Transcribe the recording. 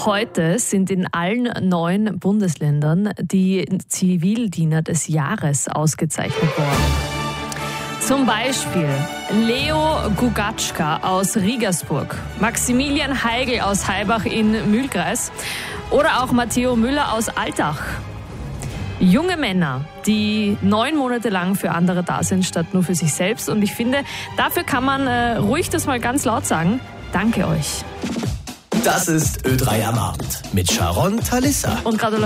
Heute sind in allen 9 Bundesländern die Zivildiener des Jahres ausgezeichnet worden. Zum Beispiel Leo Gugatschka aus Rigersburg, Maximilian Heigl aus Haibach in Mühlkreis oder auch Matteo Müller aus Altach. Junge Männer, die 9 Monate lang für andere da sind, statt nur für sich selbst. Und ich finde, dafür kann man ruhig das mal ganz laut sagen. Danke euch. Das ist Ö3 am Abend mit Sharon Thalissa. Und Gratulation.